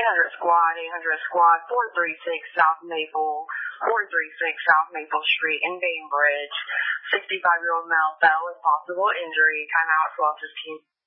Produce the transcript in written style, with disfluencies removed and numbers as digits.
800 squad, 800 squad, 436 South Maple, 436 South Maple Street in Bainbridge. 65-year-old male fell with possible injury. Timeout 12:15.